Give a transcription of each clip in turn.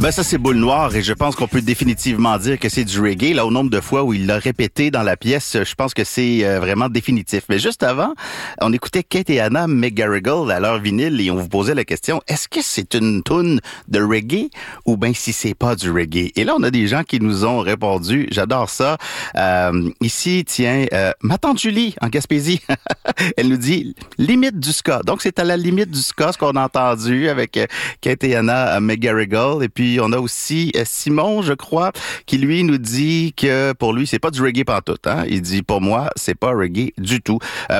Ben ça, c'est Boule Noire et je pense qu'on peut définitivement dire que c'est du reggae. Là, au nombre de fois où il l'a répété dans la pièce, je pense que c'est vraiment définitif. Mais juste avant, on écoutait Kate et Anna McGarrigle à leur vinyle et on vous posait la question, est-ce que c'est une toune de reggae ou bien si c'est pas du reggae? Et là, on a des gens qui nous ont répondu, j'adore ça. Ici, tiens, ma tante Julie, en Gaspésie, elle nous dit limite du ska. Donc, c'est à la limite du ska ce qu'on a entendu avec Kate et Anna McGarrigle. Et puis, on a aussi Simon, je crois, qui lui nous dit que pour lui, c'est pas du reggae pantoute. Hein? Il dit, pour moi, c'est pas reggae du tout.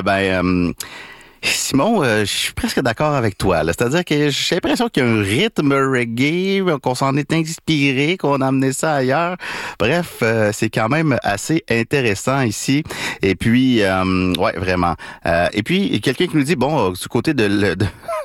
Simon, je suis presque d'accord avec toi. Là. C'est-à-dire que j'ai l'impression qu'il y a un rythme reggae, qu'on s'en est inspiré, qu'on a amené ça ailleurs. Bref, c'est quand même assez intéressant ici. Et puis, ouais, vraiment. Et puis, quelqu'un qui nous dit, bon, du côté de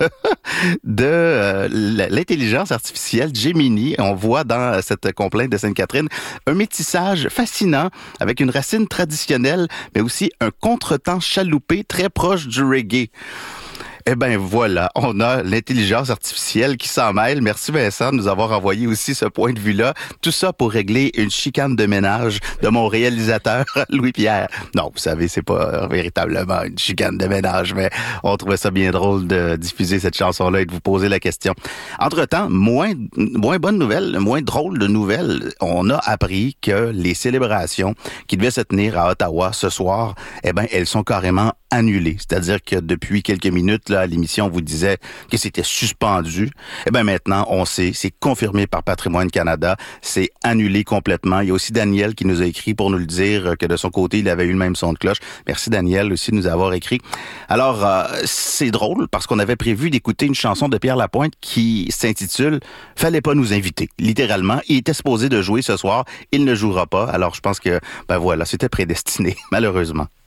l'intelligence artificielle, Gemini, on voit dans cette complainte de Sainte-Catherine un métissage fascinant avec une racine traditionnelle, mais aussi un contretemps chaloupé très proche du reggae. Eh ben voilà, on a l'intelligence artificielle qui s'en mêle. Merci Vincent de nous avoir envoyé aussi ce point de vue-là. Tout ça pour régler une chicane de ménage de mon réalisateur Louis-Pierre. Non, vous savez, c'est pas véritablement une chicane de ménage, mais on trouvait ça bien drôle de diffuser cette chanson-là et de vous poser la question. Entre-temps, moins bonne nouvelle, moins drôle de nouvelle, on a appris que les célébrations qui devaient se tenir à Ottawa ce soir, eh ben elles sont carrément annulées. C'est-à-dire que depuis quelques minutes, là, l'émission vous disait que c'était suspendu. Eh ben maintenant, on sait, c'est confirmé par Patrimoine Canada, c'est annulé complètement. Il y a aussi Daniel qui nous a écrit pour nous le dire que de son côté, il avait eu le même son de cloche. Merci Daniel aussi de nous avoir écrit. Alors, c'est drôle parce qu'on avait prévu d'écouter une chanson de Pierre Lapointe qui s'intitule « Fallait pas nous inviter ». Littéralement, il était supposé de jouer ce soir, il ne jouera pas. Alors, je pense que, ben voilà, c'était prédestiné, malheureusement.